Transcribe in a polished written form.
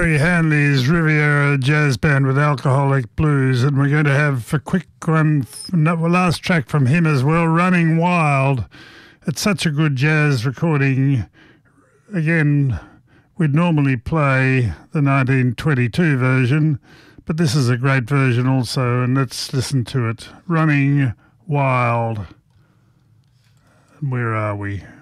Gary Hanley's Riviera Jazz Band with Alcoholic Blues, and we're going to have a quick one, last track from him as well, Running Wild. It's such a good jazz recording. Again, we'd normally play the 1922 version, but this is a great version also, and let's listen to it. Running Wild. Where are we?